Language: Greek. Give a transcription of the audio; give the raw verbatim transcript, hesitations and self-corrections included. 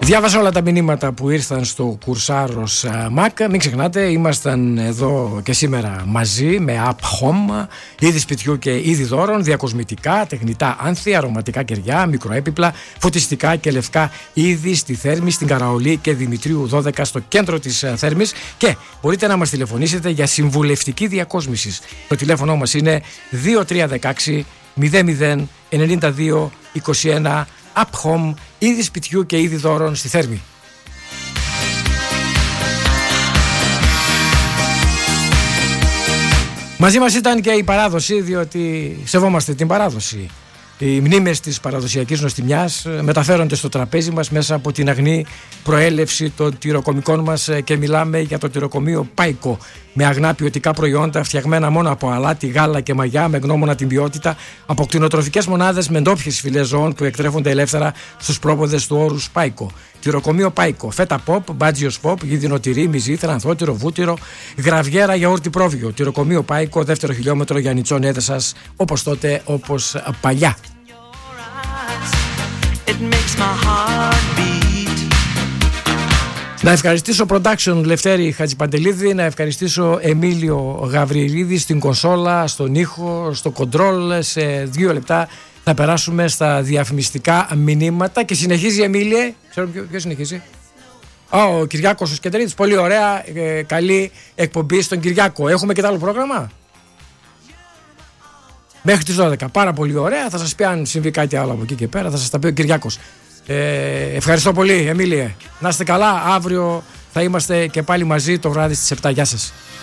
Διάβασα όλα τα μηνύματα που ήρθαν στο Κουρσάρος Mac. Μην ξεχνάτε, ήμασταν εδώ και σήμερα μαζί με App Home, είδη σπιτιού και είδη δώρων, διακοσμητικά, τεχνητά άνθη, αρωματικά κεριά, μικροέπιπλα, φωτιστικά και λευκά είδη στη Θέρμη, στην Καραολή και Δημητρίου δώδεκα στο κέντρο της Θέρμης. Και μπορείτε να μας τηλεφωνήσετε για συμβουλευτική διακόσμηση. Το τηλέφωνο μας είναι δύο τρία ένα έξι μηδέν μηδέν εννιά δύο είκοσι ένα. App Home, είδη σπιτιού και είδη δώρων στη Θέρμη. Μαζί μας ήταν και η παράδοση, διότι σεβόμαστε την παράδοση. Οι μνήμες της παραδοσιακής νοστιμιάς μεταφέρονται στο τραπέζι μας μέσα από την αγνή προέλευση των τυροκομικών μας και μιλάμε για το τυροκομείο Πάικο, με αγνά ποιοτικά προϊόντα φτιαγμένα μόνο από αλάτι, γάλα και μαγιά με γνώμονα την ποιότητα, από κτηνοτροφικές μονάδες με ντόπιες φυλές ζώων που εκτρέφονται ελεύθερα στους πρόποδες του όρους Πάικο. Τυροκομείο Πάικο, φέτα ποπ, μπάτζιος ποπ, γίδινο τυρί, μυζί, θρανθώτυρο, βούτυρο, γραβιέρα, γιαούρτι πρόβιο. Τυροκομείο Πάικο, δεύτερο χιλιόμετρο Γιαννιτσών Έδεσας, όπως τότε, όπως παλιά. Να ευχαριστήσω Production Λευτέρη Χατζηπαντελίδη, να ευχαριστήσω Εμίλιο Γαβριλίδη στην κονσόλα, στον ήχο, στο κοντρόλ. Σε δύο λεπτά θα περάσουμε στα διαφημιστικά μηνύματα και συνεχίζει η Εμίλια. Ξέρω ποιο, ποιο συνεχίζει. Oh, ο Κυριάκος ο Σκεντερίδης, πολύ ωραία, ε, καλή εκπομπή στον Κυριάκο. Έχουμε και το άλλο πρόγραμμα. Μέχρι τις δώδεκα, πάρα πολύ ωραία. Θα σας πει αν συμβεί κάτι άλλο από εκεί και πέρα, θα σας τα πει ο Κυριάκος. Ε, ευχαριστώ πολύ Εμίλια. Να είστε καλά, αύριο θα είμαστε και πάλι μαζί το βράδυ στις επτά. Γεια σας.